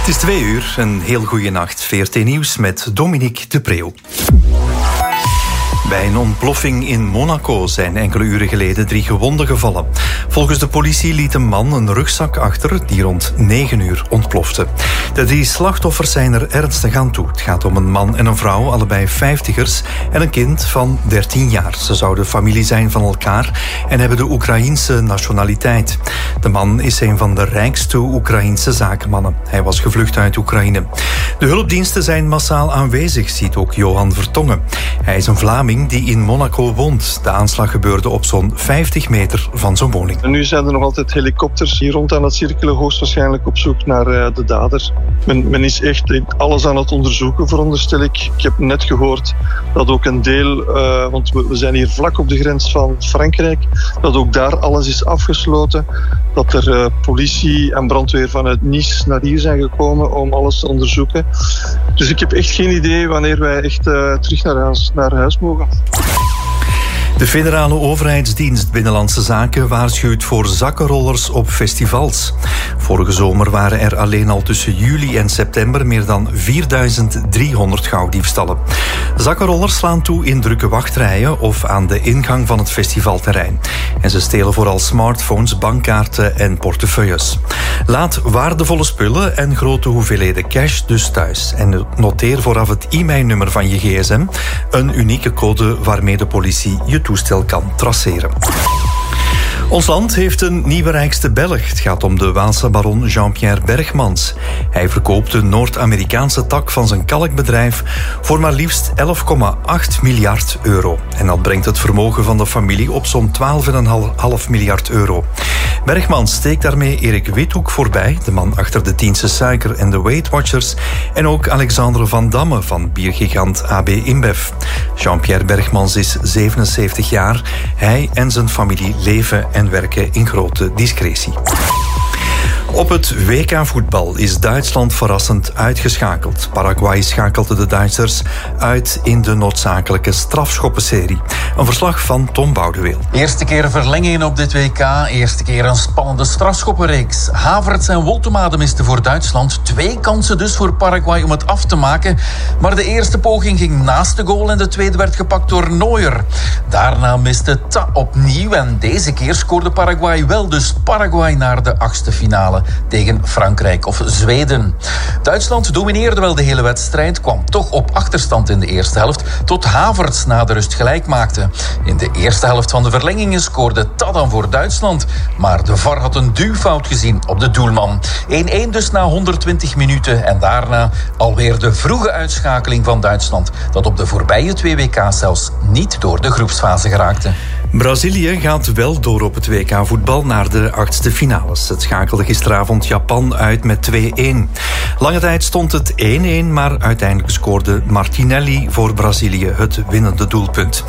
Het is 2 uur, een heel goede nacht. VRT Nieuws met Dominique de Preeuw. Bij een ontploffing in Monaco zijn enkele uren geleden 3 gewonden gevallen. Volgens de politie liet een man een rugzak achter die rond 9 uur ontplofte. De 3 slachtoffers zijn er ernstig aan toe. Het gaat om een man en een vrouw, allebei 50ers, en een kind van 13 jaar. Ze zouden familie zijn van elkaar en hebben de Oekraïense nationaliteit. De man is een van de rijkste Oekraïense zakenmannen. Hij was gevlucht uit Oekraïne. De hulpdiensten zijn massaal aanwezig, ziet ook Johan Vertongen. Hij is een Vlaming die in Monaco woont. De aanslag gebeurde op zo'n 50 meter van zijn woning. En nu zijn er nog altijd helikopters hier rond aan het cirkelen, hoogstwaarschijnlijk op zoek naar de dader. Men is echt alles aan het onderzoeken, veronderstel ik. Ik heb net gehoord dat ook een deel, want we zijn hier vlak op de grens van Frankrijk, dat ook daar alles is afgesloten. Dat er politie en brandweer vanuit Nice naar hier zijn gekomen om alles te onderzoeken. Dus ik heb echt geen idee wanneer wij echt terug naar huis mogen. De federale overheidsdienst Binnenlandse Zaken waarschuwt voor zakkenrollers op festivals. Vorige zomer waren er alleen al tussen juli en september meer dan 4300 gauwdiefstallen. Zakkenrollers slaan toe in drukke wachtrijen of aan de ingang van het festivalterrein. En ze stelen vooral smartphones, bankkaarten en portefeuilles. Laat waardevolle spullen en grote hoeveelheden cash dus thuis. En noteer vooraf het e-mailnummer van je gsm, een unieke code waarmee de politie je toestel kan traceren. Ons land heeft een nieuwe rijkste Belg. Het gaat om de Waalse baron Jean-Pierre Bergmans. Hij verkoopt de Noord-Amerikaanse tak van zijn kalkbedrijf voor maar liefst 11,8 miljard euro. En dat brengt het vermogen van de familie op zo'n 12,5 miljard euro. Bergmans steekt daarmee Erik Withoek voorbij, de man achter de Tiense Suiker en de Weight Watchers, en ook Alexandre Van Damme van biergigant AB InBev. Jean-Pierre Bergmans is 77 jaar. Hij en zijn familie leven en werken in grote discretie. Op het WK-voetbal is Duitsland verrassend uitgeschakeld. Paraguay schakelde de Duitsers uit in de noodzakelijke strafschoppenserie. Een verslag van Tom Boudeweel. Eerste keer verlengingen op dit WK, eerste keer een spannende strafschoppenreeks. Havertz en Woltemade misten voor Duitsland. 2 kansen dus voor Paraguay om het af te maken. Maar de eerste poging ging naast de goal en de tweede werd gepakt door Neuer. Daarna miste Ta opnieuw en deze keer scoorde Paraguay wel. Dus Paraguay naar de 8e finale tegen Frankrijk of Zweden. Duitsland domineerde wel de hele wedstrijd, kwam toch op achterstand in de eerste helft, tot Havertz na de rust gelijk maakte. In de eerste helft van de verlengingen scoorde Tadam voor Duitsland, maar de VAR had een duwfout gezien op de doelman. 1-1 dus na 120 minuten en daarna alweer de vroege uitschakeling van Duitsland, dat op de voorbije 2 WK's zelfs niet door de groepsfase geraakte. Brazilië gaat wel door op het WK-voetbal naar de 8e finales. Het schakelde gisteravond Japan uit met 2-1. Lange tijd stond het 1-1, maar uiteindelijk scoorde Martinelli voor Brazilië het winnende doelpunt.